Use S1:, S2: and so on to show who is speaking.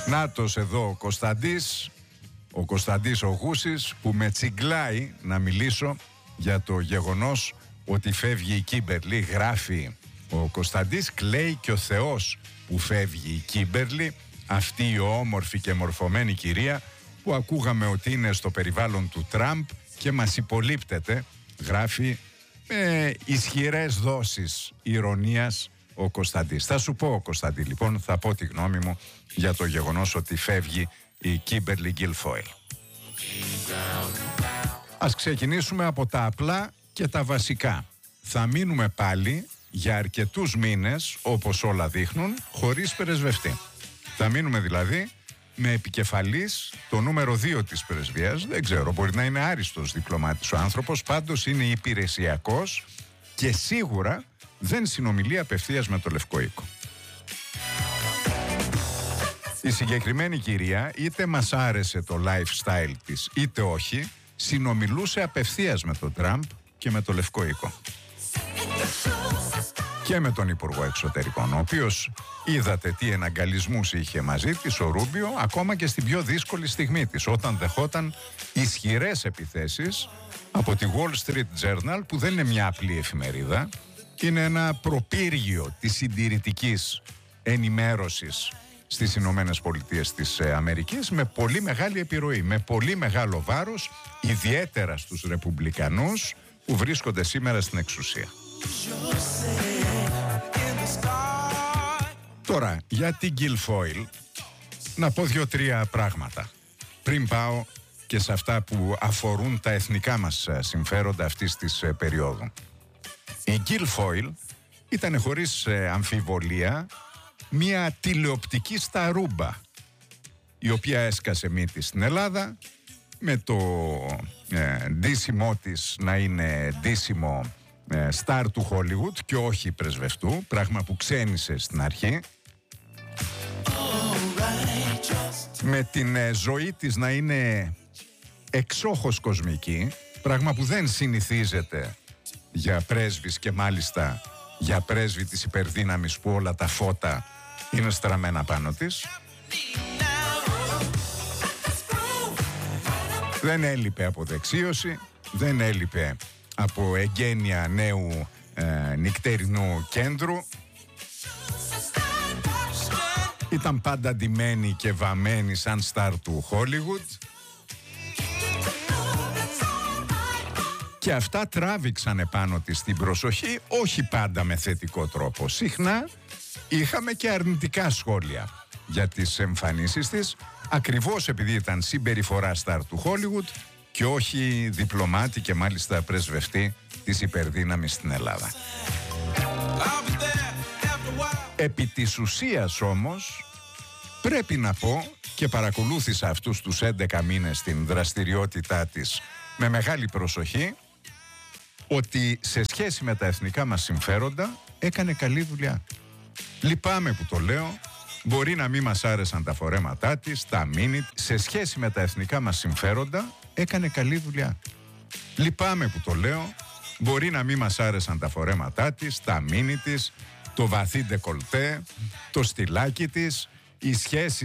S1: Νάτος εδώ ο Κωνσταντής ο Γούσης, που με τσιγκλάει να μιλήσω για το γεγονός ότι φεύγει η Κίμπερλι. Γράφει ο Κωνσταντής, κλαίει και ο Θεός που φεύγει η Κίμπερλι, αυτή η όμορφη και μορφωμένη κυρία που ακούγαμε ότι είναι στο περιβάλλον του Τραμπ και μας υπολείπτεται. Γράφει με ισχυρές δόσεις ηρωνίας ο Κωνσταντής. Θα σου πω, Κωνσταντή, λοιπόν, θα πω τη γνώμη μου για το γεγονός ότι φεύγει η Κίμπερλι Γκίλφοιλ. Ας ξεκινήσουμε από τα απλά και τα βασικά. Θα μείνουμε πάλι για αρκετούς μήνες, όπως όλα δείχνουν, χωρίς πρεσβευτή. Θα μείνουμε δηλαδή με επικεφαλής το νούμερο 2 της πρεσβείας. Δεν ξέρω, μπορεί να είναι άριστος διπλωμάτης ο άνθρωπος, πάντως είναι υπηρεσιακός και σίγουρα δεν συνομιλεί απευθείας με το Λευκό Οίκο. Η συγκεκριμένη κυρία, είτε μας άρεσε το lifestyle της είτε όχι, συνομιλούσε απευθείας με τον Τραμπ και με το Λευκό Οίκο. Και με τον Υπουργό Εξωτερικών, ο οποίος είδατε τι εναγκαλισμούς είχε μαζί της ο Ρούμπιο, ακόμα και στην πιο δύσκολη στιγμή της, όταν δεχόταν ισχυρές επιθέσεις από τη Wall Street Journal, που δεν είναι μια απλή εφημερίδα, είναι ένα προπύργιο της συντηρητικής ενημέρωσης στις Ηνωμένες Πολιτείες της Αμερικής, με πολύ μεγάλη επιρροή, με πολύ μεγάλο βάρος, ιδιαίτερα στους Ρεπουμπλικανούς που βρίσκονται σήμερα στην εξουσία. Τώρα, για την Γκίλφοιλ, να πω 2-3 πράγματα πριν πάω και σε αυτά που αφορούν τα εθνικά μας συμφέροντα αυτής της περίοδου. Η Γκίλφοιλ ήταν χωρίς αμφιβολία μια τηλεοπτική σταρούμπα, η οποία έσκασε μύτη στην Ελλάδα, με το ντύσιμό της να είναι ντύσιμο στάρ του Χόλιγουτ και όχι πρεσβευτού, πράγμα που ξένησε στην αρχή, με την ζωή της να είναι εξόχως κοσμική, πράγμα που δεν συνηθίζεται για πρέσβης, και μάλιστα για πρέσβη της υπερδύναμης που όλα τα φώτα είναι στραμμένα πάνω της. Δεν έλειπε από δεξίωση, δεν έλειπε από εγγένεια νέου νυκτερινού κέντρου. Ήταν πάντα ντυμένη και βαμμένη σαν στάρ του Χόλιγουτ. Και αυτά τράβηξαν επάνω της την προσοχή, όχι πάντα με θετικό τρόπο. Συχνά είχαμε και αρνητικά σχόλια για τις εμφανίσεις της, ακριβώς επειδή ήταν συμπεριφορά στάρ του Χόλιγουτ και όχι διπλωμάτη και μάλιστα πρεσβευτή της υπερδύναμης στην Ελλάδα. Επί της ουσίας όμως πρέπει να πω, και παρακολούθησα αυτούς τους 11 μήνες την δραστηριότητά της με μεγάλη προσοχή, ότι σε σχέση με τα εθνικά μας συμφέροντα έκανε καλή δουλειά. Λυπάμαι που το λέω, μπορεί να μην μας άρεσαν τα φορέματά της, τα μίνι, σε σχέση με τα εθνικά μας συμφέροντα έκανε καλή δουλειά. Λυπάμαι που το λέω, μπορεί να μην μας άρεσαν τα φορέματά της, τα μίνι της, το βαθύ ντεκολτέ, το στυλάκι της, η σχέση